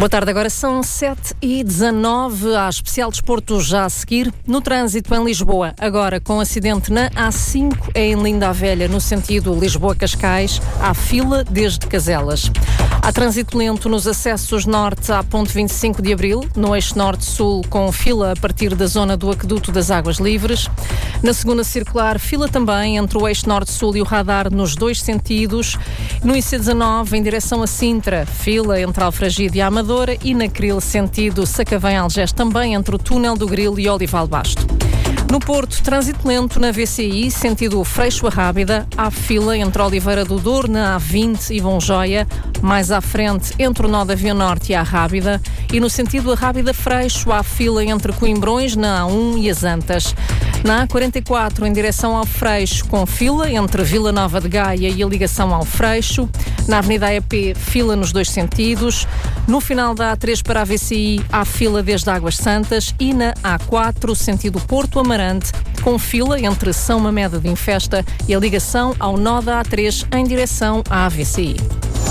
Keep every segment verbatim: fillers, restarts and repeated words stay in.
Boa tarde, agora são sete e dezanove, há especial desporto já a seguir. No trânsito em Lisboa, agora com acidente na A cinco, é em Linda a Velha, no sentido Lisboa-Cascais, há fila desde Caselas. Há trânsito lento nos acessos norte à ponte vinte e cinco de Abril, no eixo norte-sul, com fila a partir da zona do Aqueduto das Águas Livres. Na segunda circular, fila também entre o eixo norte-sul e o radar nos dois sentidos. No I C dezanove, em direção a Sintra, fila entre Alfragide e Amadora, e na Cril, sentido Sacavém-Algés, também entre o túnel do Grilo e Olival Basto. No Porto, trânsito lento na V C I, sentido Freixo a Rábida, há fila entre Oliveira do Douro, na A vinte e Bonjoia, mais à frente entre o nó da Via Norte e a Rábida, e no sentido a Rábida-Freixo, há fila entre Coimbrões, na A um e as Antas. Na A quarenta e quatro, em direção ao Freixo, com fila entre Vila Nova de Gaia e a ligação ao Freixo. Na Avenida A E P, fila nos dois sentidos. No final da A três para a V C I, há fila desde Águas Santas. E na A quatro, sentido Porto Amarante, com fila entre São Mamede de Infesta e a ligação ao nó da A três em direção à V C I.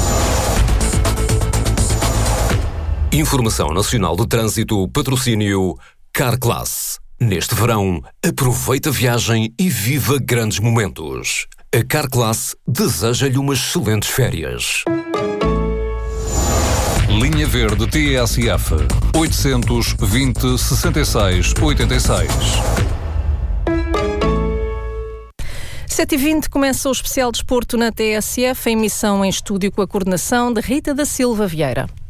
Informação Nacional do Trânsito, patrocínio Carclass. Neste verão, aproveita a viagem e viva grandes momentos. A Carclass deseja-lhe umas excelentes férias. Linha Verde T S F oitocentos e vinte, sessenta e seis, oitenta e seis. sete e vinte começa o especial desporto na T S F, a emissão em estúdio com a coordenação de Rita da Silva Vieira.